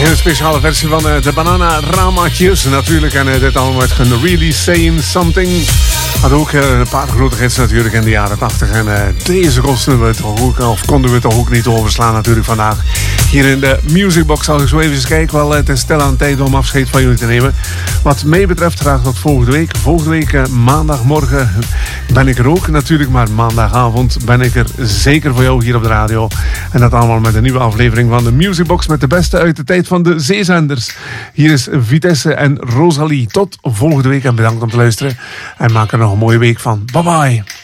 Een speciale versie van de Bananaramaatjes natuurlijk. En dit allemaal met Really Saying Something. Had ook een paar grote hits natuurlijk in de jaren 80. En deze konden we toch ook niet overslaan natuurlijk vandaag. Hier in de Musicbox. Als ik zo even kijken, wel, het is stil aan tijd om afscheid van jullie te nemen. Wat mij betreft graag tot volgende week. Volgende week maandagmorgen ben ik er ook natuurlijk. Maar maandagavond ben ik er zeker voor jou hier op de radio. En dat allemaal met een nieuwe aflevering van de Musicbox. Met de beste uit de tijd van de zeezenders. Hier is Vitesse en Rosalie. Tot volgende week en bedankt om te luisteren. En maak er nog een mooie week van. Bye bye.